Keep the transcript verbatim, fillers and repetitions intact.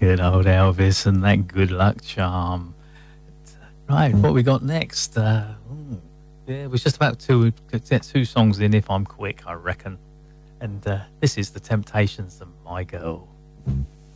Good old Elvis and that Good Luck Charm. Right, what we got next? Uh, ooh, yeah, we're just about two, two songs in, if I'm quick, I reckon. And uh, this is The Temptations and My Girl.